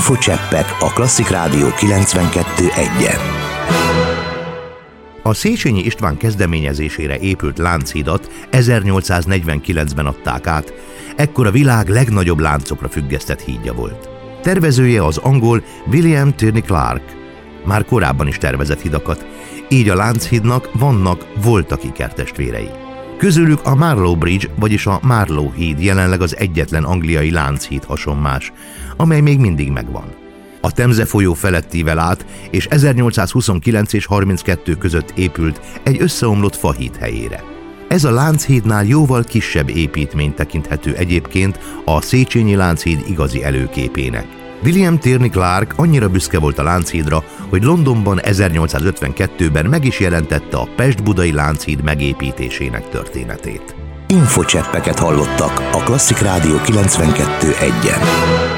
Infocseppek a Klasszik Rádió 92.1-en. A Széchenyi István kezdeményezésére épült Lánchídat 1849-ben adták át, ekkor a világ legnagyobb láncokra függesztett hídja volt. Tervezője az angol William Tierney Clark. Már korábban is tervezett hidakat, így a Lánchídnak voltak ikertestvérei. Közülük a Marlow Bridge, vagyis a Marlow híd jelenleg az egyetlen angliai lánchíd hasonmás, amely még mindig megvan. A Temze folyó felett ível át, és 1829 és 32 között épült egy összeomlott fahíd helyére. Ez a Lánchídnál jóval kisebb építmény tekinthető egyébként a Széchenyi Lánchíd igazi előképének. William Tierney Clark annyira büszke volt a Lánchídra, hogy Londonban 1852-ben meg is jelentette a Pest-Budai Lánchíd megépítésének történetét. Infocseppeket hallottak a Klasszik Rádió 92.1-en.